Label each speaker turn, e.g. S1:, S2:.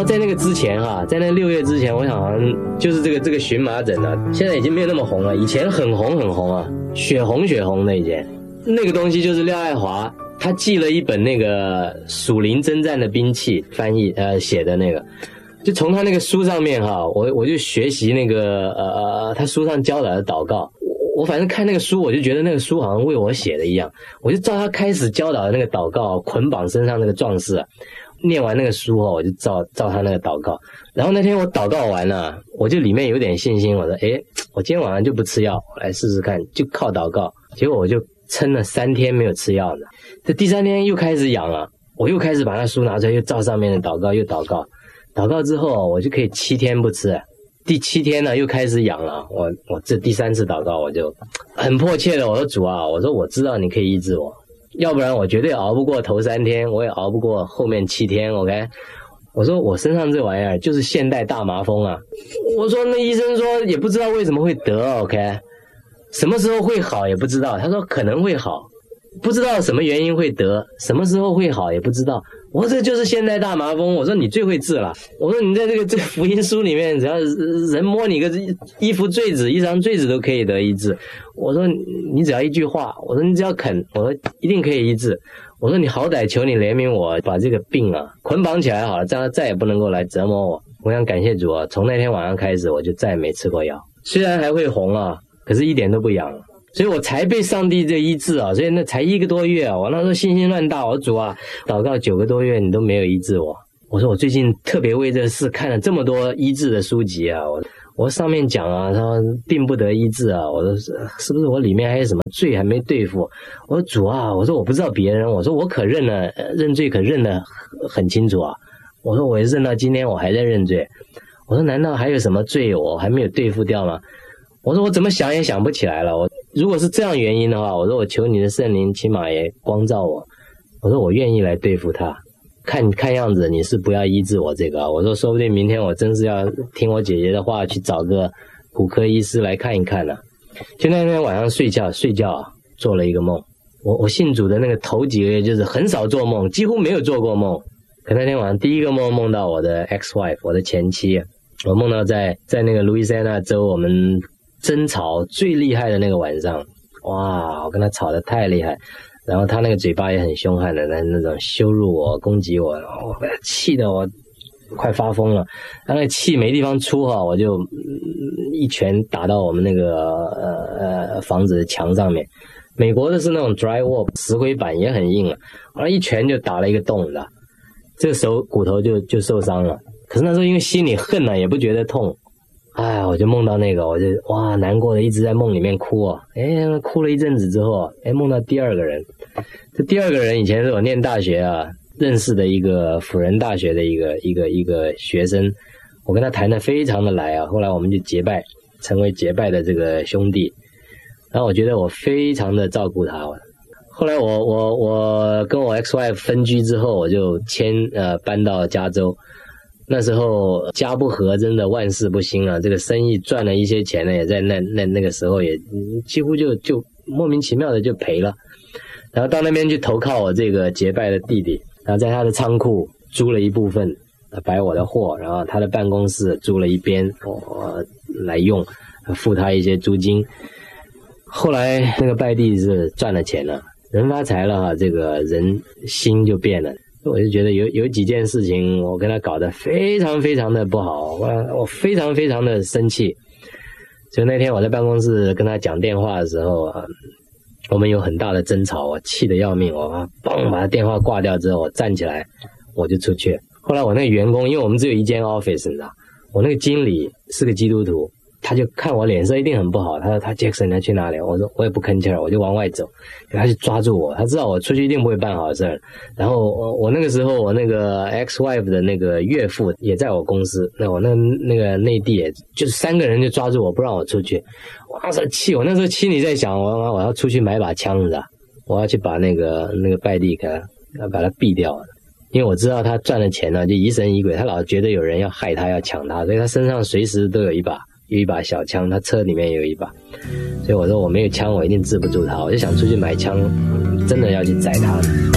S1: 后在那个之前在那6月之前，我想好像就是这个荨麻疹啊，现在已经没有那么红了，以前很红啊，血红的以前。那个东西就是廖爱华他寄了一本那个属灵征战的兵器翻译写的那个，就从他那个书上面我就学习那个他书上教导的祷告。我反正看那个书，我就觉得那个书好像为我写的一样，我就照他开始教导的那个祷告，捆绑身上那个壮士念完那个书我就照他那个祷告。然后那天我祷告完了，我就里面有点信心，我说我今天晚上就不吃药，我来试试看，就靠祷告。结果我就撑了3天没有吃药呢，这第3天又开始痒了，我又开始把那书拿出来，又照上面的祷告，又祷告之后我就可以7天不吃。第7天呢又开始痒了，我这第3次祷告我就很迫切的，我说主啊，我说我知道你可以医治我，要不然我绝对熬不过头3天，我也熬不过后面7天 OK。 我说我身上这玩意儿就是现代大麻风啊，我说那医生说也不知道为什么会得 OK， 什么时候会好也不知道，他说可能会好，不知道什么原因会得，什么时候会好也不知道。我说这就是现代大麻风，我说你最会治了，我说你在这个福音书里面，只要人摸你个衣服坠子一张坠子都可以得医治，我说你只要一句话，我说你只要肯，我说一定可以医治，我说你好歹求你怜悯我，把这个病捆绑起来好了，这样再也不能够来折磨我。我想感谢主啊，从那天晚上开始我就再也没吃过药，虽然还会红可是一点都不痒，所以我才被上帝这医治所以那才1个多月我那时候信心乱大，我说主啊，祷告9个多月你都没有医治我，我说我最近特别为这事看了这么多医治的书籍我上面讲他说病不得医治我说是不是我里面还有什么罪还没对付？我说主啊，我说我不知道别人，我说我可认罪可认得很清楚我说我认到今天我还在认罪，我说难道还有什么罪我还没有对付掉吗？我说我怎么想也想不起来了，如果是这样原因的话，我说我求你的圣灵起码也光照我，我说我愿意来对付他，看样子你是不要医治我这个我说说不定明天我真是要听我姐姐的话去找个骨科医师来看一看就那天晚上睡觉做了一个梦，我信主的那个头几个月就是很少做梦，几乎没有做过梦，可那天晚上第一个梦到我的 ex-wife 我的前妻，我梦到在那个路易斯安那州我们争吵最厉害的那个晚上，哇，我跟他吵得太厉害，然后他那个嘴巴也很凶悍的那种羞辱我攻击我，气得我快发疯了，他那个气没地方出我就一拳打到我们那个房子的墙上面，美国的是那种 drywall 石灰板也很硬然后一拳就打了一个洞的，这个手骨头就受伤了，可是那时候因为心里恨也不觉得痛，我就梦到那个，我就哇难过的一直在梦里面哭哭了一阵子之后梦到第2个人，这第2个人以前是我念大学认识的一个辅仁大学的一个学生，我跟他谈得非常的来后来我们就结拜，成为结拜的这个兄弟，然后我觉得我非常的照顾他后来我跟我 ex-wife 分居之后，我就搬到加州。那时候家不和，真的万事不兴这个生意赚了一些钱也在那个时候也几乎就莫名其妙的就赔了。然后到那边去投靠我这个结拜的弟弟，然后在他的仓库租了一部分摆我的货，然后他的办公室租了一边来用，付他一些租金。后来那个拜弟是赚了钱了，人发财了这个人心就变了。我就觉得有几件事情我跟他搞得非常非常的不好，我非常非常的生气。所以那天我在办公室跟他讲电话的时候我们有很大的争吵，我气得要命，我砰把他电话挂掉之后，我站起来我就出去。后来我那个员工，因为我们只有一间 office 你知道，我那个经理是个基督徒，他就看我脸色一定很不好，他说他 Jackson 你要去哪里？我说我也不吭气儿，我就往外走，他就抓住我，他知道我出去一定不会办好事儿。然后我那个时候我那个 ex-wife 的那个岳父也在我公司，那我那个内地也就是3个人就抓住我不让我出去，我那时候气，我那时候心里在想我要出去买把枪子我要去把那个拜弟把他毙掉了。因为我知道他赚了钱就疑神疑鬼，他老觉得有人要害他要抢他，所以他身上随时都有一把小枪，他车里面也有一把，所以我说我没有枪我一定治不住他，我就想出去买枪，真的要去宰他。